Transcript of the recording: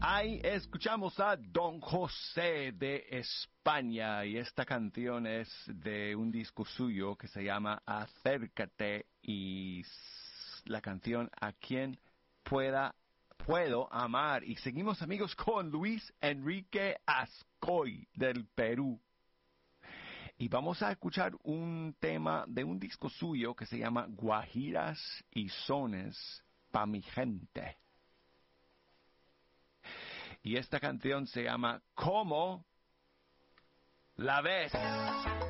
Ahí escuchamos a Don José de España y esta canción es de un disco suyo que se llama Acércate y la canción A quien puedo amar. Y seguimos amigos con Luis Enrique Ascoy del Perú. Y vamos a escuchar un tema de un disco suyo que se llama Guajiras y Sones pa' mi gente. Y esta canción se llama ¿Cómo la ves?